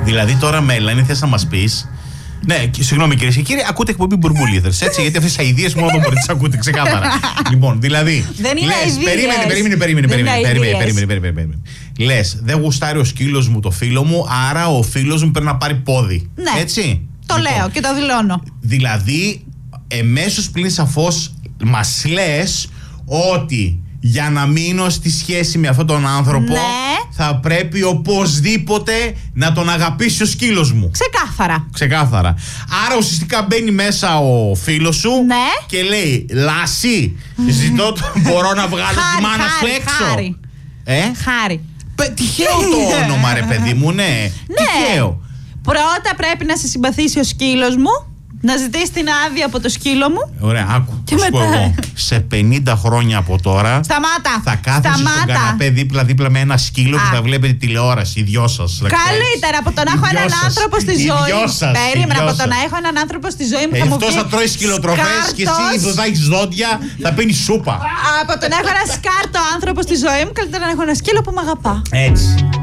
Δηλαδή τώρα, Μέλανη, θες να μας πεις. Ναι, συγγνώμη κυρίες και κύριοι, ακούτε εκπομπή Μπουρμπουλίδερς. Έτσι, γιατί αυτές τις αηδίες μόνο μπορείτε να τις ακούτε ξεκάθαρα. Λοιπόν, δηλαδή. Δεν είναι Περίμενε. Λες, δεν γουστάρει ο σκύλος μου το φίλο μου, άρα ο φίλος μου πρέπει να πάρει πόδι. Ναι. Έτσι. Το λέω και το δηλώνω. Δηλαδή, εμέσως πλην σαφώς μας λες ότι για να μείνω στη σχέση με αυτόν τον άνθρωπο, θα πρέπει οπωσδήποτε να τον αγαπήσει ο σκύλος μου. Ξεκάθαρα. Άρα ουσιαστικά μπαίνει μέσα ο φίλος σου και λέει, Λάση, ζητώ, μπορώ να βγάλω τη μάνα σου έξω. Χάρη. Τυχαίο το όνομα, ρε παιδί μου, ναι. Τυχαίο. Πρώτα πρέπει να σε συμπαθήσει ο σκύλος μου, να ζητήσει την άδεια από το σκύλο μου. Ωραία, άκου. Και μετά. Εγώ, σε 50 χρόνια από τώρα. Σταμάτα. Θα κάθεσαι στον καναπέ δίπλα με ένα σκύλο και θα βλέπετε τηλεόραση. Οι δυο σας. Καλύτερα από το να έχω έναν άνθρωπο στη ζωή μου. Περίμενα, από το να έχω έναν άνθρωπο στη ζωή μου. Αυτός θα τρώει σκυλοτροφές και εσύ θα έχεις δόντια, θα πίνει σούπα. Από το να έχω ένα σκάρτο άνθρωπο στη ζωή μου, καλύτερα να έχω ένα σκύλο που με αγαπά. Έτσι.